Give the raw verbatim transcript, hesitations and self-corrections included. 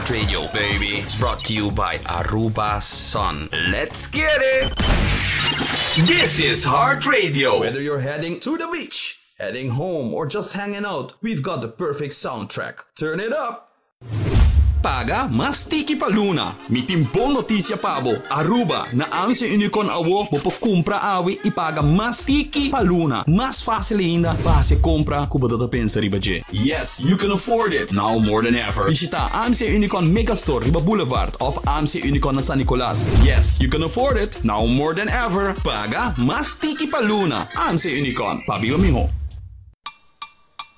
Heart Radio, baby. It's brought to you by Aruba Sun. Let's get it! This is Heart Radio. Whether you're heading to the beach, heading home, or just hanging out, we've got the perfect soundtrack. Turn it up! Paga mas tiki pa luna. Mi timpong notisya pabo. Aruba na ang si Unicorn awo mo po kumpra awi ipaga mas tiki pa luna. Mas fácil ainda para se compra kuba data pensa riba je. Yes, you can afford it now more than ever. Visita A M C Unicorn Megastore Riba Boulevard of A M C Unicorn na San Nicolas. Yes, you can afford it now more than ever. Paga mas tiki pa luna. A M C Unicorn. Pabilo miho.